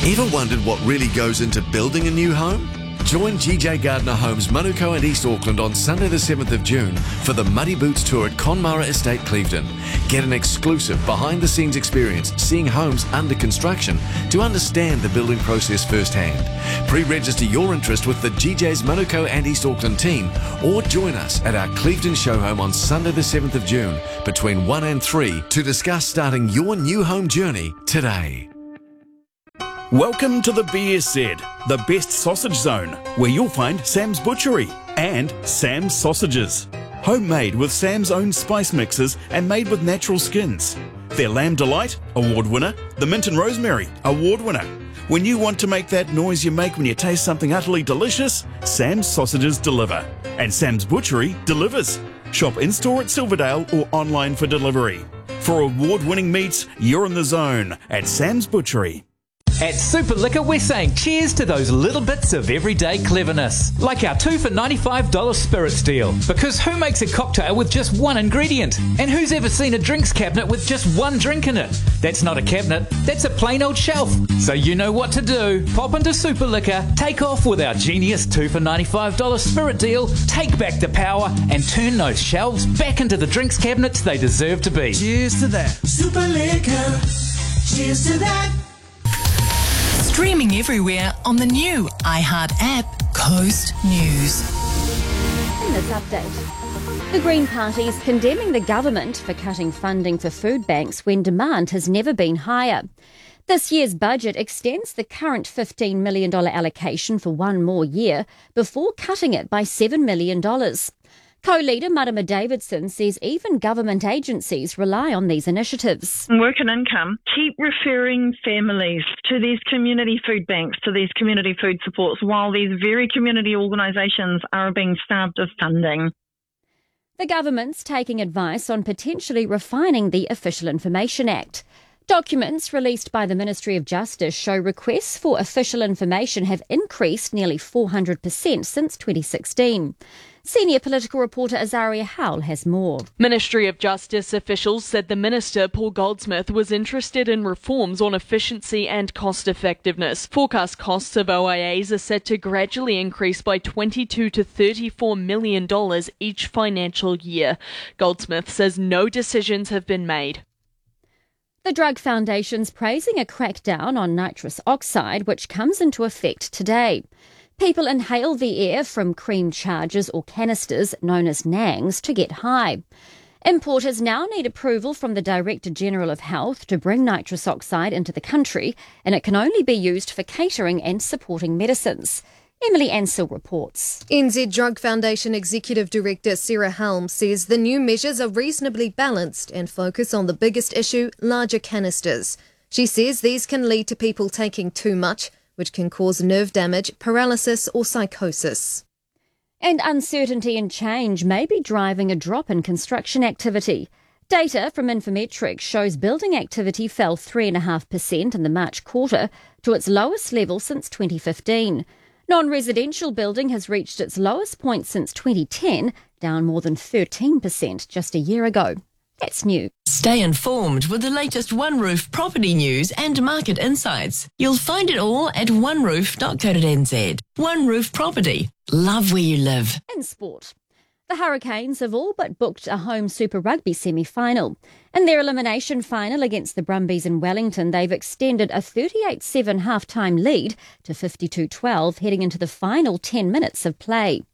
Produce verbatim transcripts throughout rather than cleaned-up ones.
Ever wondered what really goes into building a new home? Join G J Gardner Homes Manukau and East Auckland on Sunday the seventh of June for the Muddy Boots Tour at Conmara Estate Clevedon. Get an exclusive behind-the-scenes experience seeing homes under construction to understand the building process firsthand. Pre-register your interest with the G J's Manukau and East Auckland team or join us at our Clevedon show home on Sunday the seventh of June between one and three to discuss starting your new home journey today. Welcome to the B S Z, the best sausage zone, where you'll find Sam's Butchery and Sam's Sausages. Homemade with Sam's own spice mixes and made with natural skins. Their Lamb Delight, award winner. The Mint and Rosemary, award winner. When you want to make that noise you make when you taste something utterly delicious, Sam's Sausages deliver. And Sam's Butchery delivers. Shop in-store at Silverdale or online for delivery. For award-winning meats, you're in the zone at Sam's Butchery. At Super Liquor, we're saying cheers to those little bits of everyday cleverness. Like our two for ninety-five dollars spirits deal. Because who makes a cocktail with just one ingredient? And who's ever seen a drinks cabinet with just one drink in it? That's not a cabinet, that's a plain old shelf. So you know what to do. Pop into Super Liquor, take off with our genius two for ninety-five dollars spirit deal, take back the power, and turn those shelves back into the drinks cabinets they deserve to be. Cheers to that. Super Liquor. Cheers to that. Streaming everywhere on the new iHeart app, Coast News. In this update, the Green Party is condemning the government for cutting funding for food banks when demand has never been higher. This year's budget extends the current fifteen million dollars allocation for one more year before cutting it by seven million dollars. Co-leader Marama Davidson says even government agencies rely on these initiatives. Work and income keep referring families to these community food banks, to these community food supports, while these very community organisations are being starved of funding. The government's taking advice on potentially refining the Official Information Act. Documents released by the Ministry of Justice show requests for official information have increased nearly four hundred percent since twenty sixteen. Senior political reporter Azaria Howell has more. Ministry of Justice officials said the Minister, Paul Goldsmith, was interested in reforms on efficiency and cost effectiveness. Forecast costs of O I As are set to gradually increase by twenty-two to thirty-four million dollars each financial year. Goldsmith says no decisions have been made. The Drug Foundation's praising a crackdown on nitrous oxide, which comes into effect today. People inhale the air from cream charges or canisters, known as nangs, to get high. Importers now need approval from the Director General of Health to bring nitrous oxide into the country, and it can only be used for catering and supporting medicines. Emily Ansell reports. N Z Drug Foundation Executive Director Sarah Helm says the new measures are reasonably balanced and focus on the biggest issue, larger canisters. She says these can lead to people taking too much, which can cause nerve damage, paralysis or psychosis. And uncertainty and change may be driving a drop in construction activity. Data from Infometrics shows building activity fell three point five percent in the March quarter to its lowest level since twenty fifteen. Non-residential building has reached its lowest point since twenty ten, down more than thirteen percent just a year ago. That's new. Stay informed with the latest One Roof property news and market insights. You'll find it all at one roof dot co dot n z. One Roof Property. Love where you live. In sport, the Hurricanes have all but booked a home Super Rugby semi-final. In their elimination final against the Brumbies in Wellington, they've extended a thirty-eight seven half-time lead to fifty-two twelve heading into the final ten minutes of play.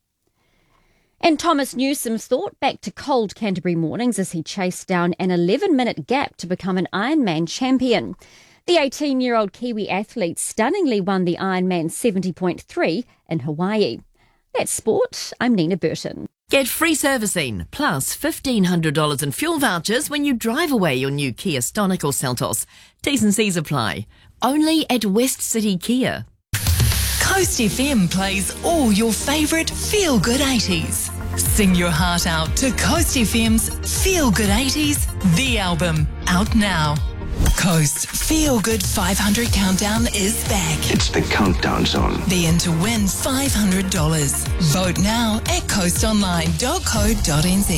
And Thomas Newsom thought back to cold Canterbury mornings as he chased down an eleven-minute gap to become an Ironman champion. The eighteen-year-old Kiwi athlete stunningly won the Ironman seventy point three in Hawaii. That's sport. I'm Nina Burton. Get free servicing, plus fifteen hundred dollars in fuel vouchers when you drive away your new Kia Stonic or Seltos. T's and C's apply. Only at West City Kia. Coast F M plays all your favourite feel-good eighties. Sing your heart out to Coast F M's Feel Good eighties, the album, out now. Coast Feel Good five hundred Countdown is back. It's the countdown song. Be in to win five hundred dollars. Vote now at coast online dot co dot n z.